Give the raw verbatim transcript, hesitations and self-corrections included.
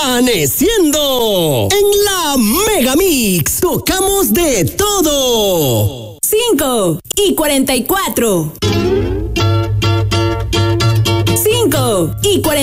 Amaneciendo en la Mega Mix. Tocamos de todo. Cinco y cuarenta y cuatro. Cinco y cuarenta.